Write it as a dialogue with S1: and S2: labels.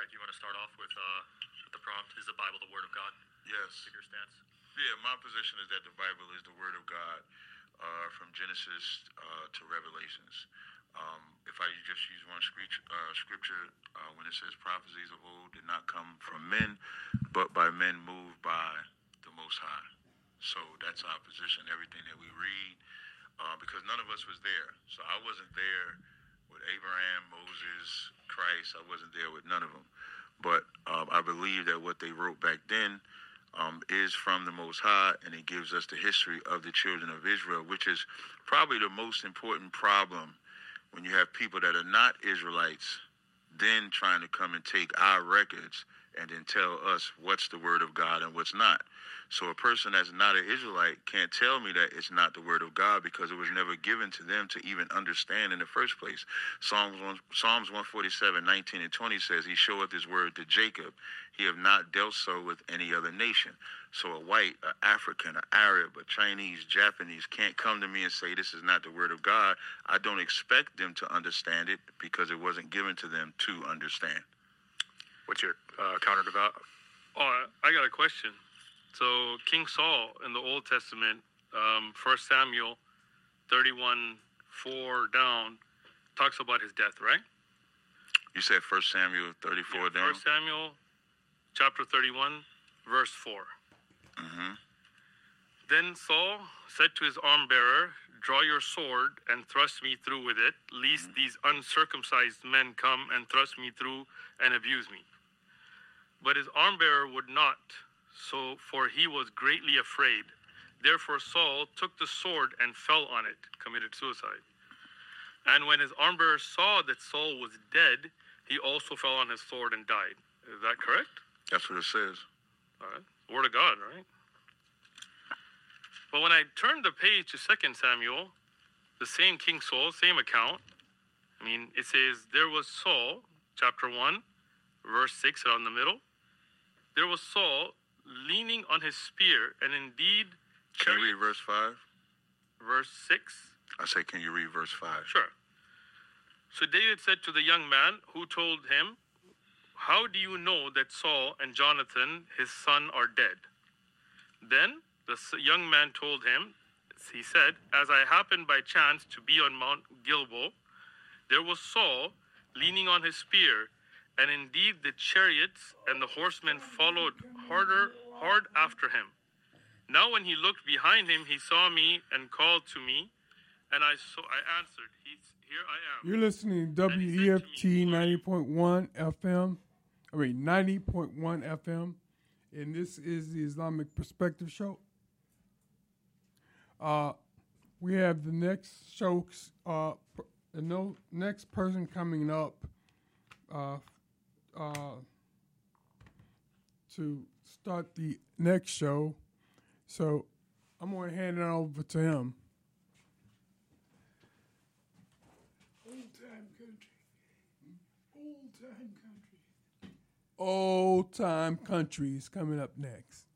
S1: right, you want to start off with the prompt? Is the Bible the Word of God?
S2: Yes.
S1: Your stance?
S2: Yeah, my position is that the Bible is the Word of God from Genesis to Revelations. If I just use one scripture, when it says prophecies of old did not come from men, but by men moved by the Most High. So that's our position, everything that we read, because none of us was there. So I wasn't there with Abraham, Moses, Christ. I wasn't there with none of them. But I believe that what they wrote back then is from the Most High, and it gives us the history of the children of Israel, which is probably the most important problem when you have people that are not Israelites then trying to come and take our records and then tell us what's the word of God and what's not. So a person that's not an Israelite can't tell me that it's not the word of God because it was never given to them to even understand in the first place. Psalms 147, 19 and 20 says, he showeth his word to Jacob. He have not dealt so with any other nation. So a white, an African, an Arab, a Chinese, Japanese can't come to me and say this is not the word of God. I don't expect them to understand it because it wasn't given to them to understand.
S1: What's your counter to that?
S3: Oh, I got a question. So King Saul in the Old Testament, 1 Samuel 31:4 down, talks about his death, right?
S2: You said 1 Samuel 34 down?
S3: 1 Samuel chapter 31, verse 4.
S2: Mm-hmm.
S3: Then Saul said to his armbearer, draw your sword and thrust me through with it, lest these uncircumcised men come and thrust me through and abuse me. But his armbearer would not, for he was greatly afraid. Therefore Saul took the sword and fell on it, committed suicide. And when his armbearer saw that Saul was dead, he also fell on his sword and died. Is that correct?
S2: That's what it says.
S3: All right. Word of God, right? But when I turned the page to 2 Samuel, the same King Saul, same account, it says, there was Saul, chapter 1, verse 6, around the middle. There was Saul leaning on his spear, and indeed...
S2: Can you read verse 5?
S3: Verse 6?
S2: I say, can you read verse 5?
S3: Sure. So David said to the young man who told him, how do you know that Saul and Jonathan, his son, are dead? Then the young man told him, he said, as I happened by chance to be on Mount Gilboa, there was Saul leaning on his spear, and indeed the chariots and the horsemen followed hard after him. Now when he looked behind him, he saw me and called to me, and I answered, here I am.
S4: You're listening to WEFT 90.1 FM. 90.1 FM. And this is the Islamic Perspective Show. We have the next show, the next person coming up to start the next show. So I'm going to hand it over to him. Old Time Country is coming up next.